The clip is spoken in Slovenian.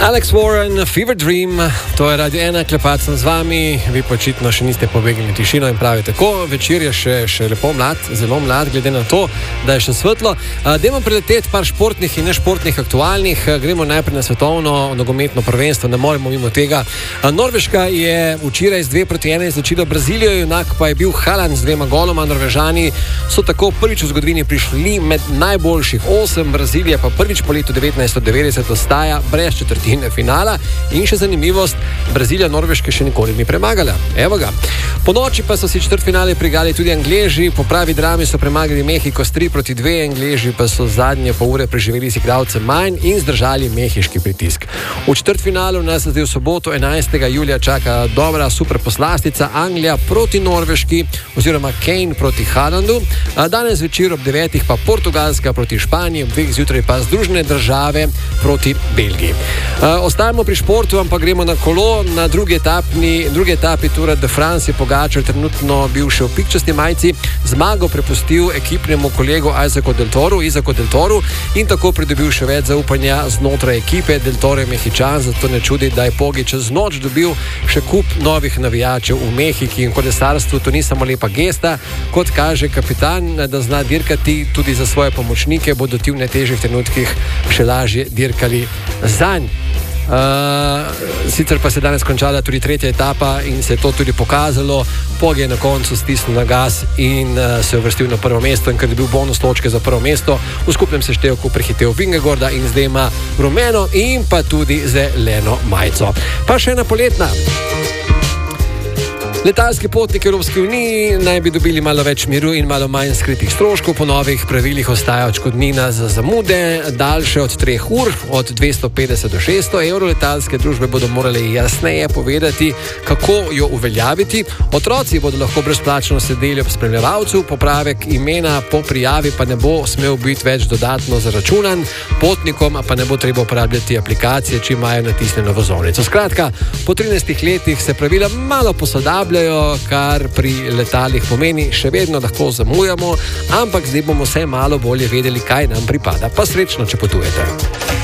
Alex Warren, Fever Dream, to je Radio 1, klepat sem z vami, vi počitno še niste pobegli v tišino in pravi tako, večer je še lepo mlad, zelo mlad, glede na to, da je še svetlo. Dajmo preleteti par športnih in nešportnih aktualnih, gremo najprej na svetovno nogometno prvenstvo, ne moremo mimo tega. Norveška je včeraj z 2-1 izločila Brazilijo, junak pa je bil Haaland z 2 goloma. Norvežani so tako prvič v zgodovini prišli med najboljših 8, Brazilija pa prvič po letu 1990 ostaja brez četrtine finala in še zanimivost, Brazilija Norveške še nikoli ni premagala. Evo ga. Po noči pa so si četrtfinale prigali tudi Angleži, po pravi drami so premagali Mehiko s 3-2, Angleži pa so zadnje pol ure preživeli z igralcem manj in zdržali mehiški pritisk. V četrtfinalu nas zdaj v soboto 11. julija čaka dobra super poslastica, Anglija proti Norveški oziroma Kane proti Haalandu, danes večer ob 9. pa Portugalska proti Španiji, ob 2. zjutraj pa Združene države proti Belgiji. Ostajamo pri športu, ampak gremo na kolo. Na drugi etapi Tour de France je Pogačar trenutno bil še v pikčasti majici, zmago prepustil ekipnemu kolegu Isaku Del Toru in tako pridobil še več zaupanja znotraj ekipe. Del Toro je Mehičan, zato ne čudi, da je Pogi čez noč dobil še kup novih navijačev v Mehiki in kolesarstvu. To ni samo lepa gesta, kot kaže kapitan, da zna dirkati tudi za svoje pomočnike, bodo ti v najtežjih trenutkih še lažje dirkali zanj. Sicer pa se je danes končala tudi tretja etapa in se je to tudi pokazalo. Pogi je na koncu stisnil na gas in se je uvrstil na prvo mesto, in ker je bil bonus točke za prvo mesto, v skupnem seštevku prehitev Vingegaarda in zdaj ima rumeno in pa tudi zeleno majico. Pa še ena poletna. Letalski potniki Evropske unije naj bi dobili malo več miru in malo manj skritih stroškov. Po novih pravilih ostaja odškodnina za zamude, daljše od 3 ur, od 250 do 600 evrov. Letalske družbe bodo morali jasneje povedati, kako jo uveljaviti. Otroci bodo lahko brezplačno sedeli ob spremljevalcu, popravek imena po prijavi pa ne bo smel biti več dodatno zaračunan, potnikom pa ne bo treba uporabljati aplikacije, če imajo natisnjeno vozovnico. Skratka, po 13 letih se pravila malo posodabljajo, kar pri letalih pomeni, še vedno lahko zamujamo, ampak zdaj bomo vse malo bolje vedeli, kaj nam pripada. Pa srečno, če potujete.